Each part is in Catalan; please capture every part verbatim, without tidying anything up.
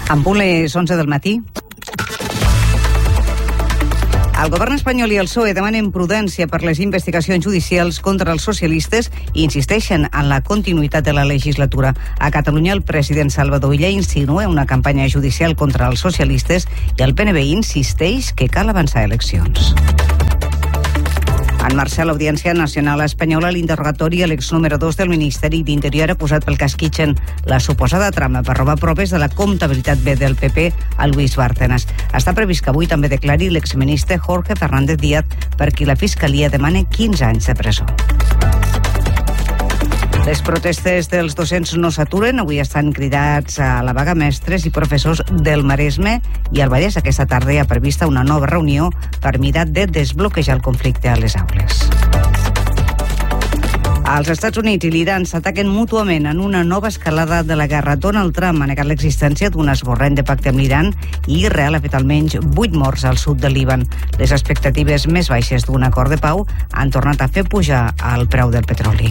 En punt les onze del matí. El govern espanyol i el P S O E demanen prudència per les investigacions judicials contra els socialistes i insisteixen en la continuïtat de la legislatura. A Catalunya, el president Salvador Illa insinua una campanya judicial contra els socialistes i el P N B insisteix que cal avançar eleccions. En marxa l'Audiència Nacional Espanyola l'interrogatori a l'exnúmero dos del Ministeri d'Interior acusat pel cas Kitchen, la suposada trama per robar proves de la comptabilitat B del P P a Luis Bárcenas. Està previst que avui també declari l'exministre Jorge Fernández Díaz, per qui la Fiscalia demana quinze anys de presó. Les protestes dels docents no s'aturen. Avui estan cridats a la vaga mestres i professors del Maresme i al Vallès. Aquesta tarda hi ha prevista una nova reunió per mirar de desbloquejar el conflicte a les aules. Els Estats Units i l'Iran s'ataquen mútuament en una nova escalada de la guerra. Donald Trump ha negat l'existència d'un esborrany de pacte amb l'Iran i Israel ha fet almenys vuit morts al sud del Líban. Les expectatives més baixes d'un acord de pau han tornat a fer pujar el preu del petroli.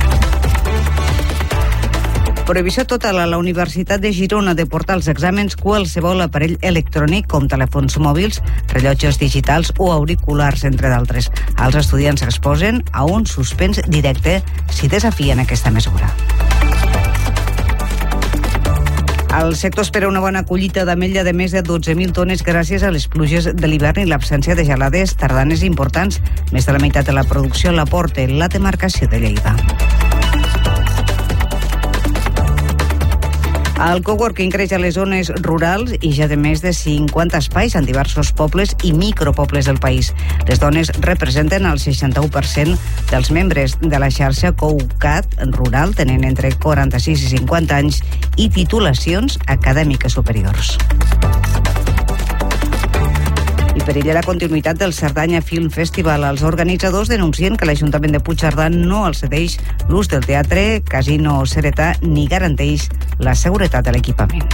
Prohibició total a la Universitat de Girona de portar als exàmens qualsevol aparell electrònic com telèfons mòbils, rellotges digitals o auriculars, entre d'altres. Els estudiants exposen a un suspens directe si desafien aquesta mesura. El sector espera una bona collita d'ametlla de més de dotze mil tones gràcies a les pluges de l'hivern i l'absència de gelades tardanes importants. Més de la meitat de la producció l'aporta la demarcació de Lleida. El coworking creix a les zones rurals i ja té més de cinquanta espais en diversos pobles i micropobles del país. Les dones representen el seixanta-u per cent dels membres de la xarxa CoWCAT rural, tenen entre quaranta-sis i cinquanta anys i titulacions acadèmiques superiors. I perilla la continuïtat del Cerdanya Film Festival. Els organitzadors denuncien que l'Ajuntament de Puigcerdà no els cedeix l'ús del teatre Casino Ceretà ni garanteix la seguretat de l'equipament.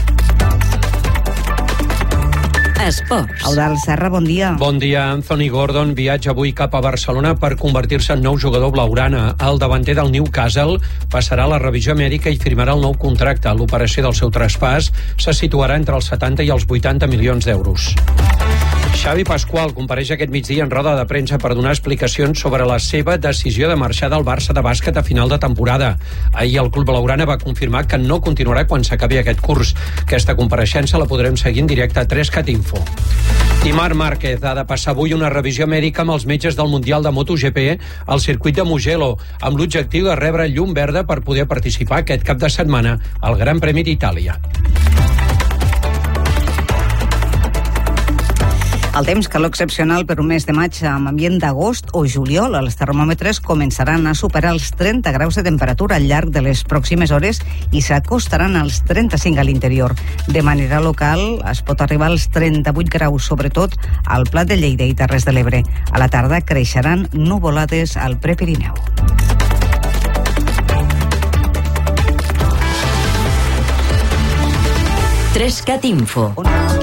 Esports. Eudald Serra, bon dia. Bon dia. Anthony Gordon viatja avui cap a Barcelona per convertir-se en nou jugador blaugrana. El davanter del Newcastle passarà a la revisió mèdica i firmarà el nou contracte. L'operació del seu traspàs se situarà entre els setanta i els vuitanta milions d'euros. Xavi Pascual compareix aquest migdia en roda de premsa per donar explicacions sobre la seva decisió de marxar del Barça de bàsquet a final de temporada. Ahir el club blaugrana va confirmar que no continuarà quan s'acabi aquest curs. Aquesta compareixença la podrem seguir en directe a tres cat info. I Marc Márquez ha de passar avui una revisió mèdica amb els metges del Mundial de MotoGP al circuit de Mugello, amb l'objectiu de rebre llum verda per poder participar aquest cap de setmana al Gran Premi d'Itàlia. El temps, calor excepcional per un mes de maig amb ambient d'agost o juliol. Els termòmetres començaran a superar els trenta graus de temperatura al llarg de les pròximes hores i s'acostaran als trenta-cinc a l'interior. De manera local es pot arribar als trenta-vuit graus, sobretot al Plat de Lleida i Terres de l'Ebre. A la tarda creixeran nuvolades al Prepirineu. tres cat info.